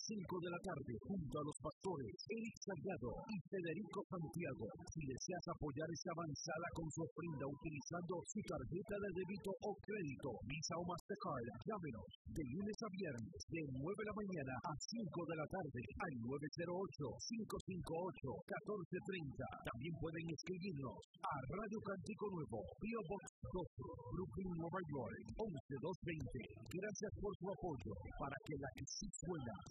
5 de la tarde, junto a los pastores Eric Salgado y Federico Santiago. Si deseas apoyar esta avanzada con su ofrenda utilizando su tarjeta de débito o crédito, Visa o Mastercard, llámenos de lunes a viernes de 9 de la mañana a 5 de la tarde al 908-558-1430. También pueden escribirnos a Radio Cántico Nuevo, P.O. Box 12, Brooklyn, Nueva York, 11220. Gracias por su apoyo para que la que sí suena